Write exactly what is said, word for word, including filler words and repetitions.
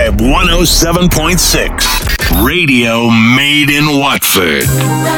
Vibe one oh seven point six. Radio made in Watford.